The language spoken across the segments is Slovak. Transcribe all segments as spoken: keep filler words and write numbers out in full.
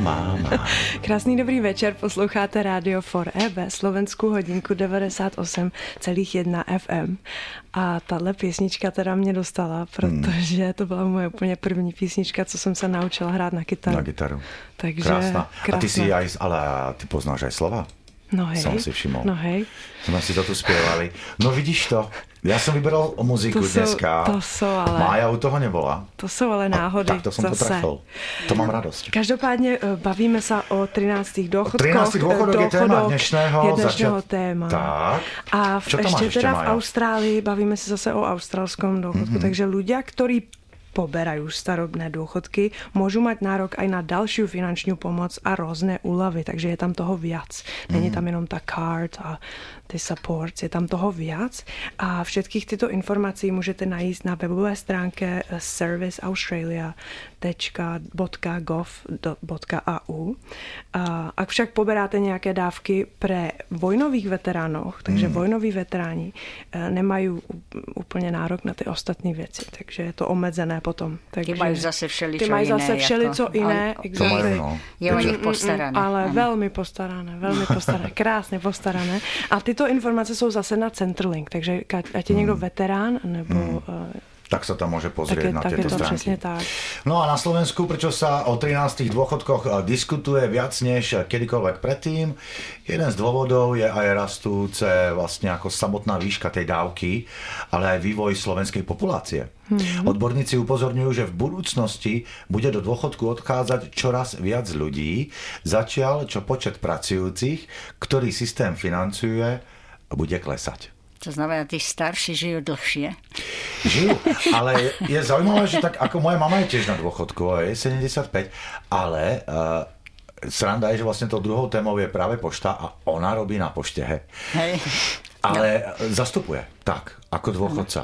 máma. Krásný dobrý večer, posloucháte Radio four E B, slovenskou hodinku devadesát osm celá jedna F M. A tahle písnička teda mě dostala, protože hmm. to byla moje úplně první písnička, co jsem se naučila hrát na kytaru. Na kytaru. Takže krásna. krásna. A ty si aj, ale ty poznáš aj slova? No hej. Som si všimol. No hej. Sme si to tu spievali. No vidíš to. Ja som vyberal muziku to dneska. Sú, to sú ale... Mája u toho nebola. To sú ale náhody. A tak to som zase. to trafil. To mám radosť. Každopádne bavíme sa o trinástich dôchodkoch. trinásty dôchodok je téma dnešného. Je dnešného začiat... téma. Tak. A v, Čo to ešte máš teda ešte, v Austrálii bavíme sa zase o austrálskom dôchodku. Mm-hmm. Takže ľudia, ktorí poberajú starobné dôchodky, môžu mať nárok aj na ďalšiu finančnú pomoc a rôzne úľavy, takže je tam toho viac. Není tam jenom tá card a ty supports, je tam toho viac a všetkých tyto informácií môžete nájsť na webové stránke service australia dot gov dot a u. Ak však poberáte nejaké dávky pre vojnových veteránoch, takže mm. vojnoví veteráni nemajú úplne nárok na tie ostatné veci, takže je to obmedzené potom. Takže, ty majú zase všeličo iné. Ty majú zase všeličo ako, iné. To majú, no. Je o nich postarané. Ale ano. veľmi postarané, veľmi postarané, krásne postarané. A tyto informácie sú zase na Centrelink, takže keď je niekto veterán, nebo... Mm. tak sa tam môže pozrieť tak je, na tak tieto stránky. Tak. No a na Slovensku, prečo sa o trinástych dôchodkoch diskutuje viac než kedykoľvek predtým? Jeden z dôvodov je aj rastúce vlastne ako samotná výška tej dávky, ale aj vývoj slovenskej populácie. Mm-hmm. Odborníci upozorňujú, že v budúcnosti bude do dôchodku odchádzať čoraz viac ľudí, zatiaľ čo počet pracujúcich, ktorý systém financuje, bude klesať. To znamená, tí starší žijú dlhšie. Žijú, ale je zaujímavé, že tak ako moja mama je tiež na dôchodku, je sedemdesiatpäť, ale uh, sranda je, že vlastne tou druhou témou je práve pošta a ona robí na pošte, he. Hej. Ale no. zastupuje tak, ako dôchodca.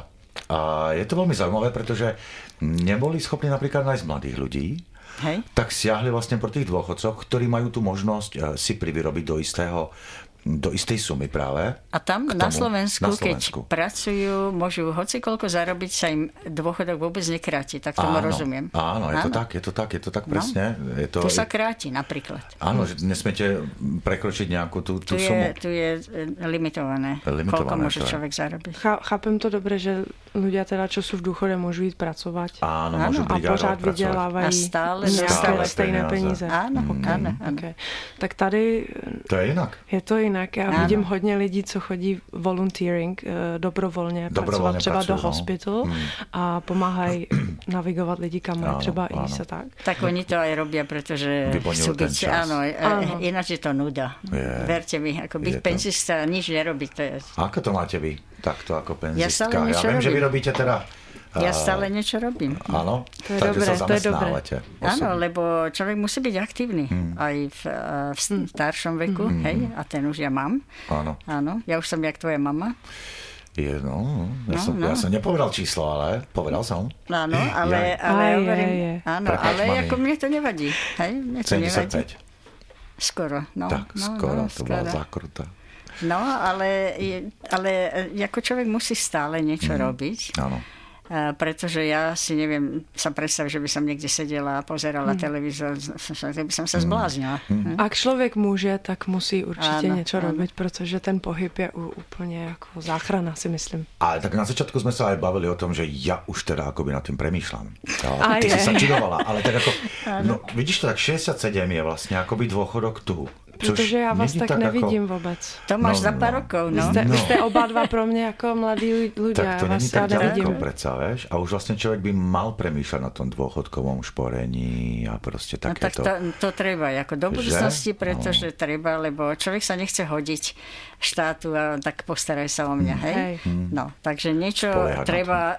A je to veľmi zaujímavé, pretože neboli schopní napríklad nájsť mladých ľudí, hej. Tak siahli vlastne po tých dôchodcoch, ktorí majú tú možnosť si privyrobiť do istého do istej sumy práve. A tam tomu, na, Slovensku, na Slovensku, keď pracujú, môžu hocikoľko zarobiť, sa im dôchodok vôbec nekráti. Tak tomu áno, rozumiem. Áno, je áno. to tak, je to tak, je to tak presne. No, je to, to sa kráti napríklad. Áno, že nesmiete prekročiť nejakú tú, tú tu je, sumu. Tu je limitované, limitované koľko môže to človek zarobiť. Chápem to dobre, že ľudia teda, čo sú v dôchode, môžu ísť pracovať. Áno, môžu a pořád vydelávajú a stále stále stejné peníze. Áno, okay. áno. Okay. Tak tady to je inak. Je to jinak. Já ano. vidím hodně lidí, co chodí volunteering, dobrovolně, dobrovolně pracovat třeba pracujú, do hospital no. hmm. a pomáhají navigovat lidi, kam mají třeba ísť a tak. Tak oni to aj robia, pretože chcú byť, áno, áno, ináč je to nuda. Je, Verte mi, ako byť penzista, nič nerobiť. To je... Ako to máte vy, takto ako penzistka? Ja, ja viem, robím. že vy robíte teda... Ja stále niečo robím. Áno, to je takže dobré, sa zamestnávate. Áno, lebo človek musí byť aktívny hmm. aj v, v staršom veku, hmm. hej, a ten už ja mám. Áno. Áno, ja už som jak tvoja mama. Je, no, ja, no, som, no. ja som nepovedal číslo, ale povedal som. Áno, ale, ale, aj, hovorím, aj, aj. áno, ale ako mne to nevadí. Hej, mne to sedemdesiatpäť. nevadí. Skoro, no. Tak, no, skoro, no, to bola zákrutá. No, ale, ale ako človek musí stále niečo mm. robiť. Áno. Uh, pretože ja si neviem sa predstaviť, že by som niekde sedela a pozerala mm. televízor, že by som sa zbláznila. Mm. Ak človek môže, tak musí určite áno, niečo áno. robiť, pretože ten pohyb je úplne ako záchrana, si myslím. Ale tak na začiatku sme sa aj bavili o tom, že ja už teda akoby nad tým premýšľam. Ja, ty je. si sa čudovala, ale tak ako, no vidíš to tak, šesťdesiatsedem je vlastne akoby dôchodok tu. Protože já vás tak, tak nevidím ako... vůbec. To máš no, za pár no. rokov, no. Vy jste, no. vy jste oba dva pro mě jako mladí ľudia. Tak to ja není vás tak ďaleko, nevidím. predsa, vieš? A už vlastne človek by mal premýšľať na tom dôchodkovom šporení a proste takéto. takéto. No tak to, to treba, ako do budúcnosti, pretože no. treba, lebo človek sa nechce hodiť štátu a tak postaraj sa o mňa, hej? hej. No, takže niečo Spoliehať treba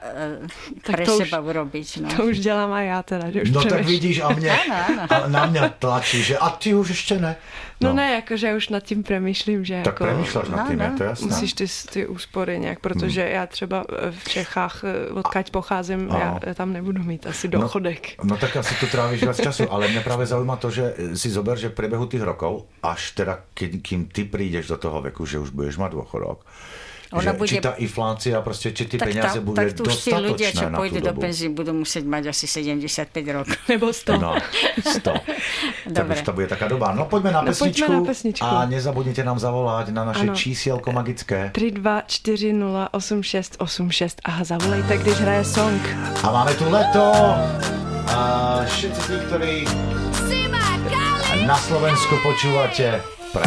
pre seba už, urobiť. No. To už dělám aj ja teda. Že už no premýšľam. Tak vidíš a mne, áno, áno. a na mňa tlačí, že a ty už ešte ne. No, no ne, akože už nad tím přemýšlím, že tak jako... premýšľaš nad tým, no, no. Je to jasné. Musíš ty, ty úspory nějak, protože hmm. já třeba v Čechách, odkaď pocházím, a, já tam nebudu mít asi dochodek. No, no tak asi tu trávíš viac času, ale mňa práve zaujíma to, že si zober, že v priebehu tých rokov, až teda keď, kým ty prídeš do toho veku, že už budeš mať dôchodok, Ona že, bude... či tá inflácia, proste, či tie tak peniaze tá, budú tak dostatočné ľudia, čo na pôjdu tú do dobu. penzie, budú musieť mať asi sedemdesiatpäť rokov. Nebo sto. No, sto. Tak už to bude taká doba. No poďme na, no, pesničku, poďme na pesničku a nezabudnite nám zavolať na naše ano. čísielko magické. tri dva čtyři nula osm šest osm šest a zavolejte, když hraje song. A máme tu leto. A všetci tí, ktorí na Slovensku počúvate